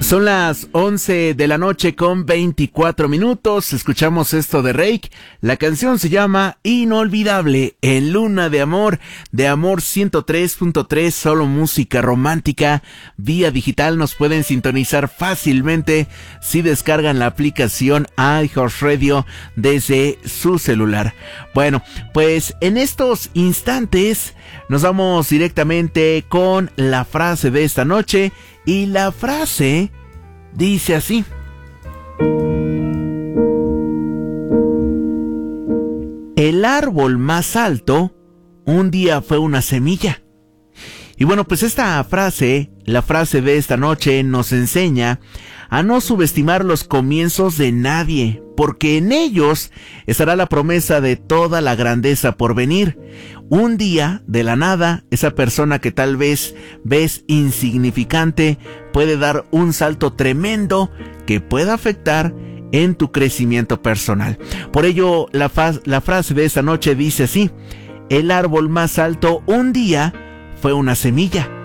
Son las 11 de la noche con 24 minutos. Escuchamos esto de Reik. La canción se llama Inolvidable, en Luna de Amor 103.3, solo música romántica. Vía digital nos pueden sintonizar fácilmente si descargan la aplicación iHeartRadio desde su celular. Bueno, pues en estos instantes nos vamos directamente con la frase de esta noche. Y la frase dice así: el árbol más alto un día fue una semilla. Y bueno, pues esta frase, la frase de esta noche, nos enseña a no subestimar los comienzos de nadie, porque en ellos estará la promesa de toda la grandeza por venir. Un día, de la nada, esa persona que tal vez ves insignificante puede dar un salto tremendo que pueda afectar en tu crecimiento personal. Por ello, la frase de esta noche dice así: el árbol más alto un día fue una semilla.